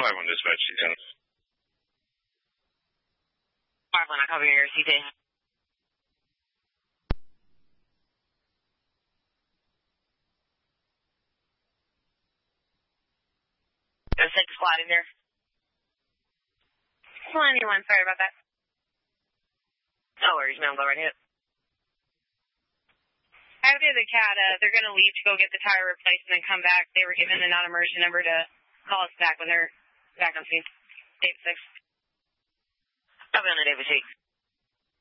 5-1 dispatch, yeah. 5-1, I copy your CT. There's 6 squad in there. 21, sorry about that. No worries, ma'am, go right ahead. I did the CAT, they're going to leave to go get the tire replaced and then come back. They were given the non-emergency number to call us back when they're back on scene. David 6. Copy on the David 6.